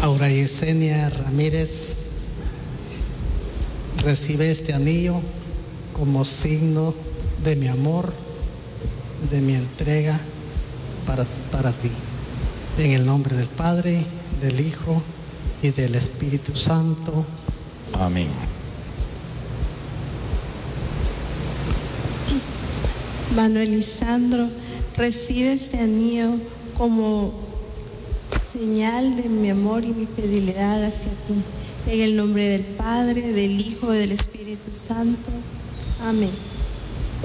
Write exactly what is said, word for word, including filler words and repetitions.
Aura Yesenia Ramírez recibe este anillo como signo de mi amor, de mi entrega para, para ti. En el nombre del Padre, del Hijo y del Espíritu Santo. Amén. Manuel Lisandro recibe este anillo como señal de mi amor y mi fidelidad hacia ti. En el nombre del Padre, del Hijo y del Espíritu Santo. Amén.